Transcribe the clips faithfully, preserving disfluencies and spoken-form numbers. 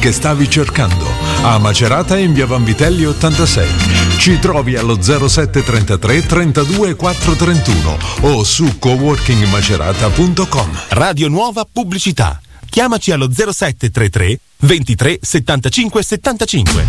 che stavi cercando. A Macerata in via Vanvitelli ottantasei. Ci trovi allo zero sette trentatré trentadue quattro trentuno o su coworking macerata punto com. Radio Nuova Pubblicità. Chiamaci allo zero sette trentatré ventitré settantacinque settantacinque.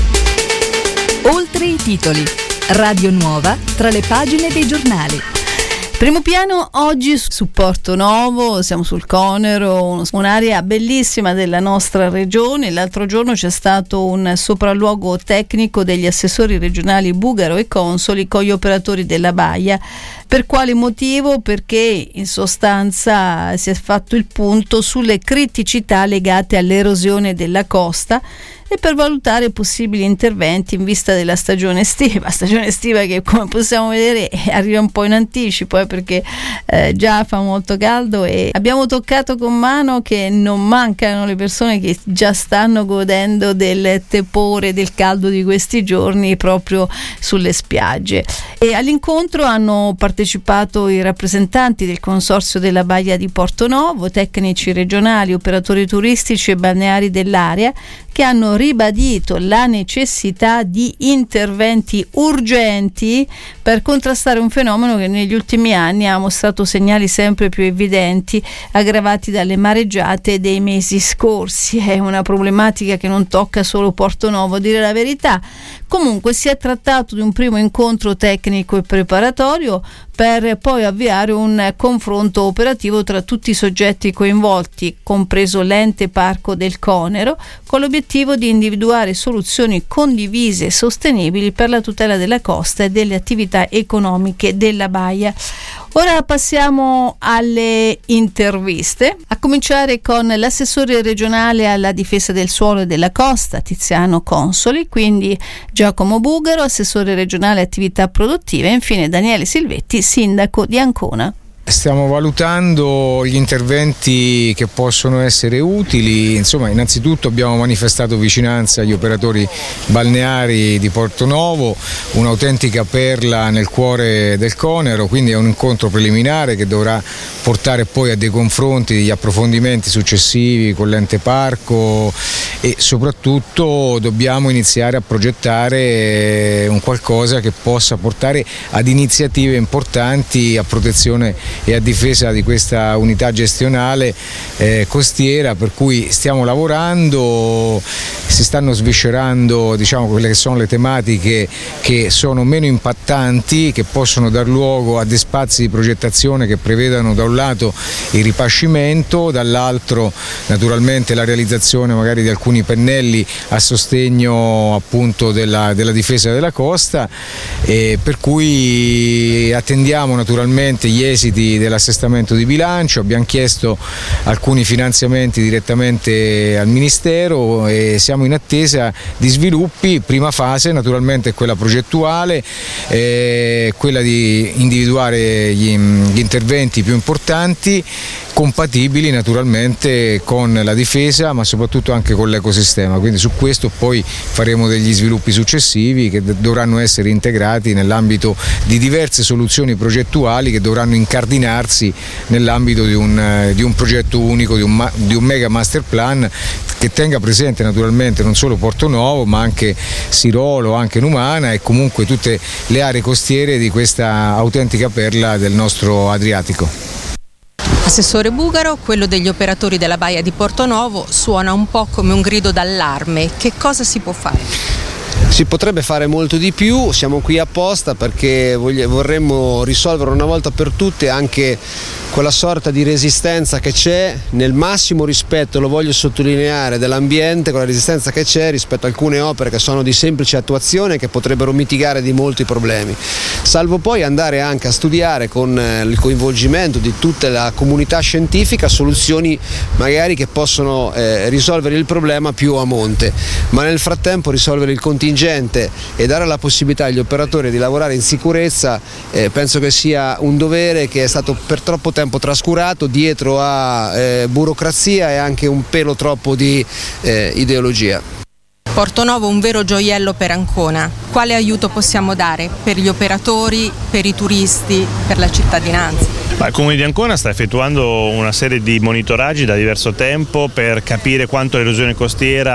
Oltre i titoli. Radio Nuova tra le pagine dei giornali. Primo piano oggi su Portonovo, siamo sul Conero, un'area bellissima della nostra regione. L'altro giorno c'è stato un sopralluogo tecnico degli assessori regionali Bugaro e Consoli con gli operatori della baia. Per quale motivo? Perché in sostanza si è fatto il punto sulle criticità legate all'erosione della costa e per valutare possibili interventi in vista della stagione estiva, stagione estiva che come possiamo vedere arriva un po' in anticipo eh, perché eh, già fa molto caldo e abbiamo toccato con mano che non mancano le persone che già stanno godendo del tepore, del caldo di questi giorni proprio sulle spiagge. E all'incontro hanno partecipato i rappresentanti del Consorzio della Baia di Portonovo, tecnici regionali, operatori turistici e balneari dell'area, che hanno ribadito la necessità di interventi urgenti per contrastare un fenomeno che negli ultimi anni ha mostrato segnali sempre più evidenti, aggravati dalle mareggiate dei mesi scorsi. È una problematica che non tocca solo Portonovo, a dire la verità. Comunque si è trattato di un primo incontro tecnico e preparatorio per poi avviare un confronto operativo tra tutti i soggetti coinvolti, compreso l'ente parco del Conero, con l'obiettivo di individuare soluzioni condivise e sostenibili per la tutela della costa e delle attività economiche della baia. Ora passiamo alle interviste, a cominciare con l'assessore regionale alla difesa del suolo e della costa, Tiziano Consoli, quindi Giacomo Bugaro, assessore regionale attività produttive, e infine Daniele Silvetti, sindaco di Ancona. Stiamo valutando gli interventi che possono essere utili. Insomma, innanzitutto abbiamo manifestato vicinanza agli operatori balneari di Portonovo, un'autentica perla nel cuore del Conero, quindi è un incontro preliminare che dovrà portare poi a dei confronti, degli approfondimenti successivi con l'ente parco e soprattutto dobbiamo iniziare a progettare un qualcosa che possa portare ad iniziative importanti a protezione e a difesa di questa unità gestionale eh, costiera, per cui stiamo lavorando, si stanno sviscerando diciamo quelle che sono le tematiche che sono meno impattanti, che possono dar luogo a dei spazi di progettazione che prevedano da un lato il ripascimento, dall'altro naturalmente la realizzazione magari di alcuni pennelli a sostegno appunto della, della difesa della costa, e per cui attendiamo naturalmente gli esiti dell'assestamento di bilancio. Abbiamo chiesto alcuni finanziamenti direttamente al Ministero e siamo in attesa di sviluppi. Prima fase naturalmente è quella progettuale, eh, quella di individuare gli, gli interventi più importanti, compatibili naturalmente con la difesa ma soprattutto anche con l'ecosistema, quindi su questo poi faremo degli sviluppi successivi che dovranno essere integrati nell'ambito di diverse soluzioni progettuali che dovranno incardinarsi nell'ambito di un, di un progetto unico, di un, di un mega master plan che tenga presente naturalmente non solo Portonovo ma anche Sirolo, anche Numana e comunque tutte le aree costiere di questa autentica perla del nostro Adriatico. Assessore Bugaro, quello degli operatori della baia di Portonovo suona un po' come un grido d'allarme. Che cosa si può fare? Si potrebbe fare molto di più, siamo qui apposta perché vorremmo risolvere una volta per tutte anche quella sorta di resistenza che c'è, nel massimo rispetto, lo voglio sottolineare, dell'ambiente, quella resistenza che c'è rispetto a alcune opere che sono di semplice attuazione e che potrebbero mitigare di molti problemi, salvo poi andare anche a studiare con il coinvolgimento di tutta la comunità scientifica soluzioni magari che possono eh, risolvere il problema più a monte, ma nel frattempo risolvere il contingente e dare la possibilità agli operatori di lavorare in sicurezza eh, penso che sia un dovere che è stato per troppo tempo trascurato dietro a eh, burocrazia e anche un pelo troppo di eh, ideologia. Portonovo un vero gioiello per Ancona. Quale aiuto possiamo dare per gli operatori, per i turisti, per la cittadinanza? Il Comune di Ancona sta effettuando una serie di monitoraggi da diverso tempo per capire quanto l'erosione costiera